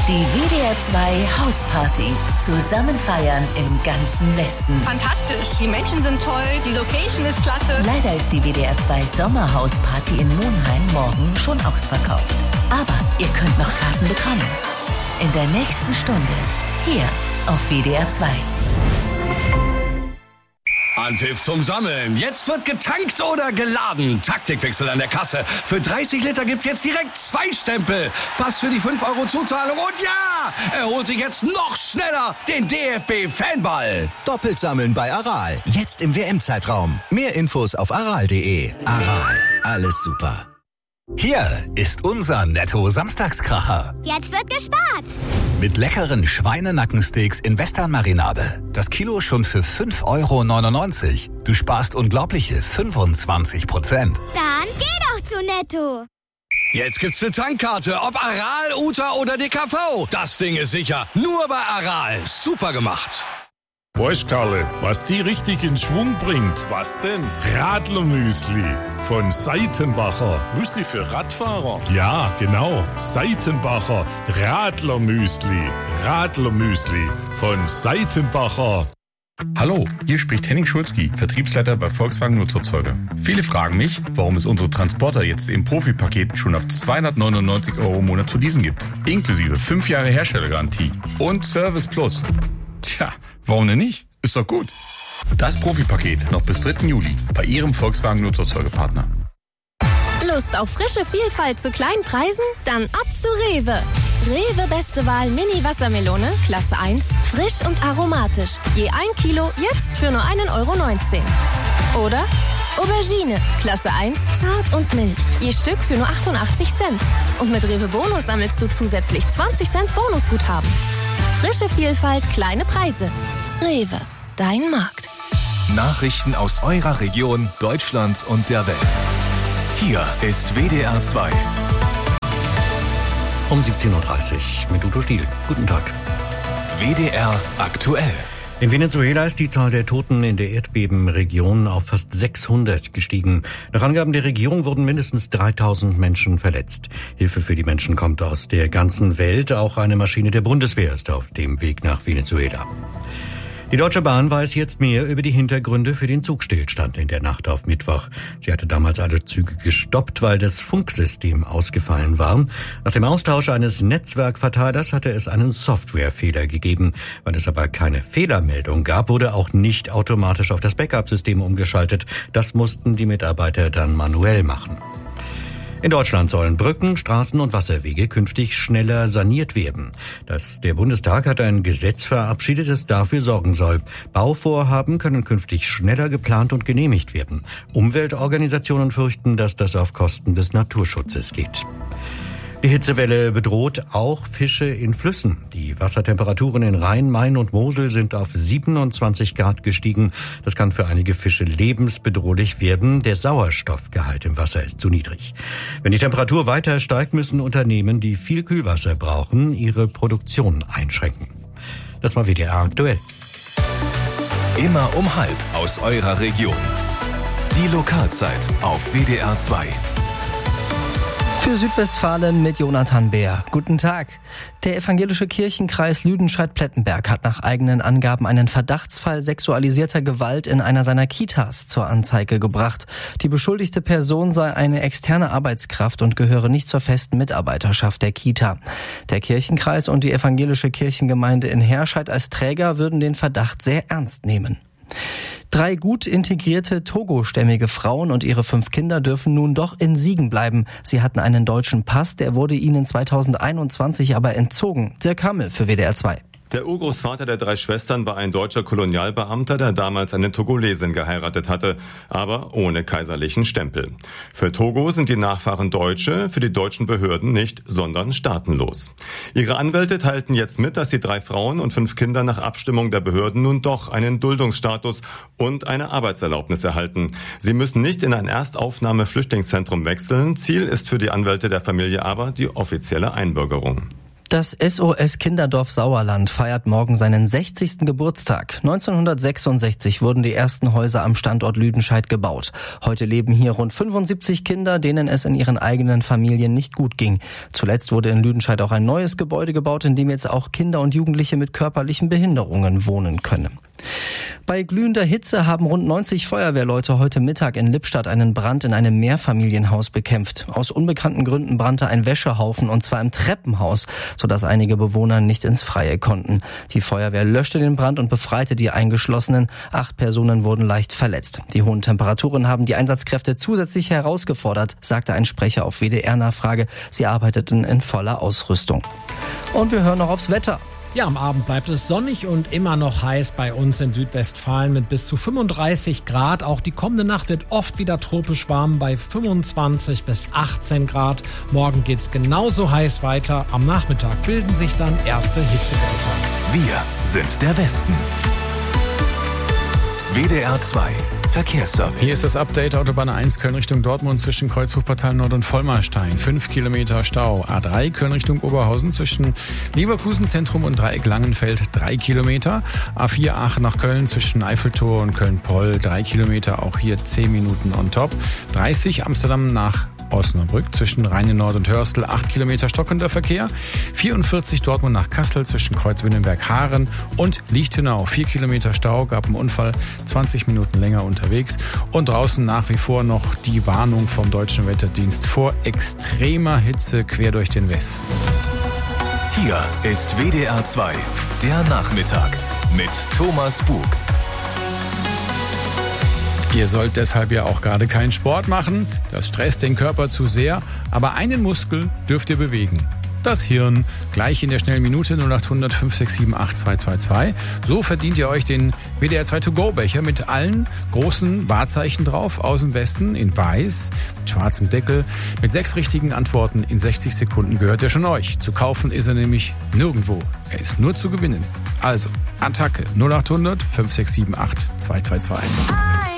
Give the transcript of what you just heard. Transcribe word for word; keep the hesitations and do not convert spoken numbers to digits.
Die W D R zwei Hausparty. Zusammen feiern im ganzen Westen. Fantastisch. Die Menschen sind toll, die Location ist klasse. Leider ist die W D R zwei Sommerhausparty in Monheim morgen schon ausverkauft. Aber ihr könnt noch Karten bekommen. In der nächsten Stunde. Hier auf W D R zwei. Anpfiff zum Sammeln. Jetzt wird getankt oder geladen. Taktikwechsel an der Kasse. Für dreißig Liter gibt's jetzt direkt zwei Stempel. Pass für die fünf Euro Zuzahlung. Und ja, er holt sich jetzt noch schneller den D F B-Fanball. Doppelt sammeln bei Aral. Jetzt im W M-Zeitraum. Mehr Infos auf aral punkt de. Aral. Alles super. Hier ist unser Netto-Samstagskracher. Jetzt wird gespart. Mit leckeren Schweinenackensteaks in Western-Marinade. Das Kilo schon für fünf Euro neunundneunzig. Du sparst unglaubliche fünfundzwanzig Prozent. Dann geh doch zu Netto. Jetzt gibt's eine Tankkarte, ob Aral, Uta oder D K V. Das Ding ist sicher. Nur bei Aral. Super gemacht. Weißt, Karle, was die richtig in Schwung bringt? Was denn? Radlermüsli von Seitenbacher. Müsli für Radfahrer? Ja, genau. Seitenbacher Radlermüsli. Radlermüsli von Seitenbacher. Hallo, hier spricht Henning Schulzki, Vertriebsleiter bei Volkswagen Nutzerzeuger. Viele fragen mich, warum es unsere Transporter jetzt im Profi-Paket schon ab zweihundertneunundneunzig Euro im Monat zu leasen gibt. Inklusive fünf Jahre Herstellergarantie und Service Plus. Tja, warum denn nicht? Ist doch gut. Das Profi-Paket noch bis dritten Juli bei Ihrem Volkswagen Nutzerzeugerpartner. Lust auf frische Vielfalt zu kleinen Preisen? Dann ab zu Rewe. Rewe Beste Wahl Mini Wassermelone, Klasse eins, frisch und aromatisch. Je ein Kilo, jetzt für nur ein Euro neunzehn. Oder Aubergine, Klasse eins, zart und mild. Je Stück für nur achtundachtzig Cent. Und mit Rewe Bonus sammelst du zusätzlich zwanzig Cent Bonusguthaben. Frische Vielfalt, kleine Preise. Rewe, dein Markt. Nachrichten aus eurer Region, Deutschland und der Welt. Hier ist W D R zwei. Um siebzehn Uhr dreißig mit Udo Stiel. Guten Tag. W D R aktuell. In Venezuela ist die Zahl der Toten in der Erdbebenregion auf fast sechshundert gestiegen. Nach Angaben der Regierung wurden mindestens dreitausend Menschen verletzt. Hilfe für die Menschen kommt aus der ganzen Welt. Auch eine Maschine der Bundeswehr ist auf dem Weg nach Venezuela. Die Deutsche Bahn weiß jetzt mehr über die Hintergründe für den Zugstillstand in der Nacht auf Mittwoch. Sie hatte damals alle Züge gestoppt, weil das Funksystem ausgefallen war. Nach dem Austausch eines Netzwerkverteilers hatte es einen Softwarefehler gegeben. Weil es aber keine Fehlermeldung gab, wurde auch nicht automatisch auf das Backup-System umgeschaltet. Das mussten die Mitarbeiter dann manuell machen. In Deutschland sollen Brücken, Straßen und Wasserwege künftig schneller saniert werden. Das, der Bundestag hat ein Gesetz verabschiedet, das dafür sorgen soll. Bauvorhaben können künftig schneller geplant und genehmigt werden. Umweltorganisationen fürchten, dass das auf Kosten des Naturschutzes geht. Die Hitzewelle bedroht auch Fische in Flüssen. Die Wassertemperaturen in Rhein, Main und Mosel sind auf siebenundzwanzig Grad gestiegen. Das kann für einige Fische lebensbedrohlich werden. Der Sauerstoffgehalt im Wasser ist zu niedrig. Wenn die Temperatur weiter steigt, müssen Unternehmen, die viel Kühlwasser brauchen, ihre Produktion einschränken. Das war W D R aktuell. Immer um halb aus eurer Region. Die Lokalzeit auf W D R zwei. Für Südwestfalen mit Jonathan Beer. Guten Tag. Der evangelische Kirchenkreis Lüdenscheid-Plettenberg hat nach eigenen Angaben einen Verdachtsfall sexualisierter Gewalt in einer seiner Kitas zur Anzeige gebracht. Die beschuldigte Person sei eine externe Arbeitskraft und gehöre nicht zur festen Mitarbeiterschaft der Kita. Der Kirchenkreis und die evangelische Kirchengemeinde in Herscheid als Träger würden den Verdacht sehr ernst nehmen. Drei gut integrierte togostämmige Frauen und ihre fünf Kinder dürfen nun doch in Siegen bleiben. Sie hatten einen deutschen Pass, der wurde ihnen zweitausendeinundzwanzig aber entzogen. Dirk Hammel für W D R zwei. Der Urgroßvater der drei Schwestern war ein deutscher Kolonialbeamter, der damals eine Togolesin geheiratet hatte, aber ohne kaiserlichen Stempel. Für Togo sind die Nachfahren Deutsche, für die deutschen Behörden nicht, sondern staatenlos. Ihre Anwälte teilten jetzt mit, dass die drei Frauen und fünf Kinder nach Abstimmung der Behörden nun doch einen Duldungsstatus und eine Arbeitserlaubnis erhalten. Sie müssen nicht in ein Erstaufnahme-Flüchtlingszentrum wechseln. Ziel ist für die Anwälte der Familie aber die offizielle Einbürgerung. Das S O S Kinderdorf Sauerland feiert morgen seinen sechzigsten Geburtstag. neunzehnhundertsechsundsechzig wurden die ersten Häuser am Standort Lüdenscheid gebaut. Heute leben hier rund fünfundsiebzig Kinder, denen es in ihren eigenen Familien nicht gut ging. Zuletzt wurde in Lüdenscheid auch ein neues Gebäude gebaut, in dem jetzt auch Kinder und Jugendliche mit körperlichen Behinderungen wohnen können. Bei glühender Hitze haben rund neunzig Feuerwehrleute heute Mittag in Lippstadt einen Brand in einem Mehrfamilienhaus bekämpft. Aus unbekannten Gründen brannte ein Wäschehaufen, und zwar im Treppenhaus, sodass einige Bewohner nicht ins Freie konnten. Die Feuerwehr löschte den Brand und befreite die Eingeschlossenen. Acht Personen wurden leicht verletzt. Die hohen Temperaturen haben die Einsatzkräfte zusätzlich herausgefordert, sagte ein Sprecher auf W D R-Nachfrage. Sie arbeiteten in voller Ausrüstung. Und wir hören noch aufs Wetter. Ja, am Abend bleibt es sonnig und immer noch heiß bei uns in Südwestfalen mit bis zu fünfunddreißig Grad. Auch die kommende Nacht wird oft wieder tropisch warm bei fünfundzwanzig bis achtzehn Grad. Morgen geht's genauso heiß weiter. Am Nachmittag bilden sich dann erste Hitzewälder. Wir sind der Westen. W D R zwei Verkehrsservice. Hier ist das Update. Autobahn eins Köln Richtung Dortmund zwischen Kreuzhochpartal Nord und Vollmarstein. fünf Kilometer Stau. A drei Köln Richtung Oberhausen zwischen Leverkusen Zentrum und Dreieck Langenfeld drei Kilometer. A vier Aachen nach Köln zwischen Eiffeltor und Köln-Poll drei Kilometer. Auch hier zehn Minuten on top. dreißig Amsterdam nach Osnabrück zwischen Rheine-Nord und Hörstel acht Kilometer stockender Verkehr. vierundvierzig Dortmund nach Kassel zwischen Kreuz-Wünnenberg-Haaren und Lichtenau vier Kilometer Stau, gab einen Unfall, zwanzig Minuten länger unterwegs. Und draußen nach wie vor noch die Warnung vom Deutschen Wetterdienst vor extremer Hitze quer durch den Westen. Hier ist W D R zwei, der Nachmittag mit Thomas Bug. Ihr sollt deshalb ja auch gerade keinen Sport machen. Das stresst den Körper zu sehr. Aber einen Muskel dürft ihr bewegen. Das Hirn. Gleich in der schnellen Minute null acht hundert fünf sechs sieben acht zwei zwei zwei. So verdient ihr euch den W D R zwei To-Go-Becher mit allen großen Wahrzeichen drauf aus dem Westen in weiß, mit schwarzem Deckel. Mit sechs richtigen Antworten in sechzig Sekunden gehört er schon euch. Zu kaufen ist er nämlich nirgendwo. Er ist nur zu gewinnen. Also, Attacke null acht hundert fünf sechs sieben acht zwei zwei zwei.